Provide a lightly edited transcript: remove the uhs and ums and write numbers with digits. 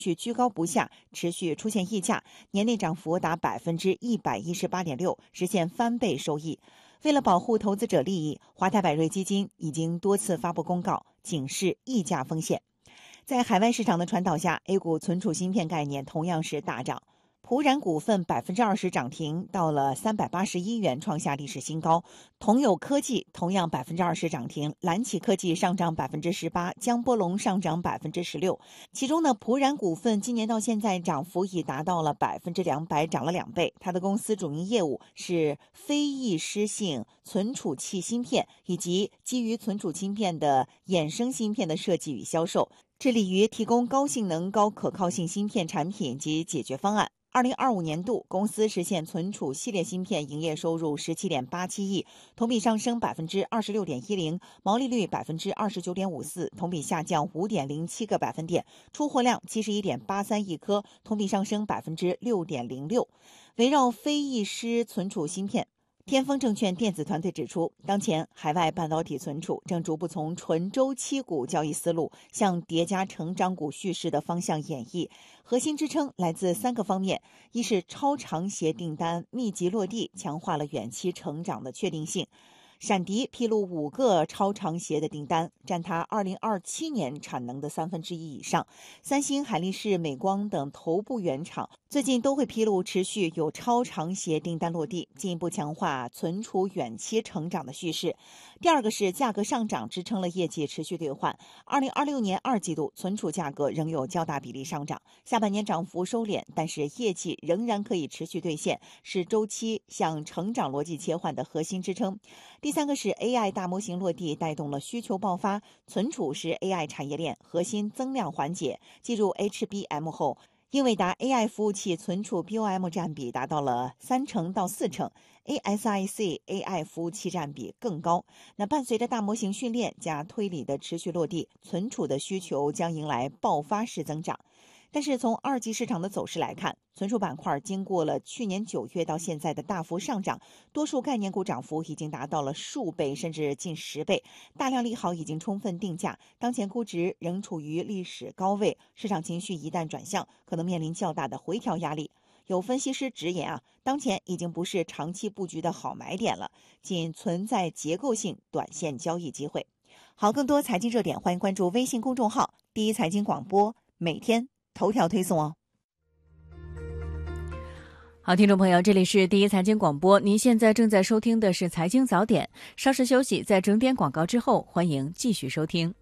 居高不下，持续出现溢价，年内涨幅达 118.6%， 实现翻倍收益。为了保护投资者利益，华泰柏瑞基金已经多次发布公告，警示溢价风险。在海外市场的传导下， A 股存储芯片概念同样是大涨。普冉股份 20% 涨停，到了381元，创下历史新高。同友科技同样 20% 涨停，蓝旗科技上涨 18%， 江波龙上涨 16%。其中呢，普冉股份今年到现在涨幅已达到了 200%， 涨了2倍。它的公司主营业务是非易失性存储器芯片以及基于存储芯片的衍生芯片的设计与销售，致力于提供高性能、高可靠性芯片产品及解决方案。2025年度，公司实现存储系列芯片营业收入 17.87亿，同比上升 26.10%， 毛利率 29.54%， 同比下降 5.07个百分点，出货量 71.83亿颗，同比上升 6.06%。围绕非易失存储芯片，天风证券电子团队指出，当前海外半导体存储正逐步从纯周期股交易思路向叠加成长股叙事的方向演绎。核心支撑来自3个方面：一是超长协订单密集落地，强化了远期成长的确定性。闪迪披露5个超长协的订单，占它2027年产能的1/3以上。三星、海力士、美光等头部原厂最近都会披露持续有超长协订单落地，进一步强化存储远期成长的叙事。第二个是价格上涨支撑了业绩持续兑换。2026年2季度存储价格仍有较大比例上涨，下半年涨幅收敛，但是业绩仍然可以持续兑现，是周期向成长逻辑切换的核心支撑。第三个是 AI 大模型落地带动了需求爆发，存储是 AI 产业链核心增量环节。进入 HBM 后，英伟达 AI 服务器存储 BOM 占比达到了30%到40%，ASIC AI 服务器占比更高。那伴随着大模型训练加推理的持续落地，存储的需求将迎来爆发式增长。但是从二级市场的走势来看，存储板块经过了去年9月到现在的大幅上涨，多数概念股涨幅已经达到了数倍甚至近10倍，大量利好已经充分定价，当前估值仍处于历史高位，市场情绪一旦转向，可能面临较大的回调压力。有分析师直言当前已经不是长期布局的好买点了，仅存在结构性短线交易机会。好，更多财经热点欢迎关注微信公众号第一财经广播，每天头条推送哦。 好，听众朋友，这里是第一财经广播，您现在正在收听的是财经早点，稍事休息，在整点广告之后，欢迎继续收听。